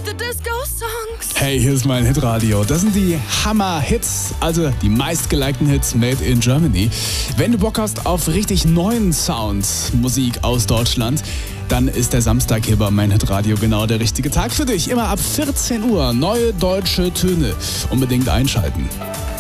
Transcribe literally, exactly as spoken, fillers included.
the disco songs. Hey, hier ist mein Hitradio. Das sind die Hammer-Hits, also die meistgelikten Hits made in Germany. Wenn du Bock hast auf richtig neuen Sounds, Musik aus Deutschland, dann ist der Samstag hier bei mein Hitradio genau der richtige Tag für dich. Immer ab vierzehn Uhr neue deutsche Töne. Unbedingt einschalten.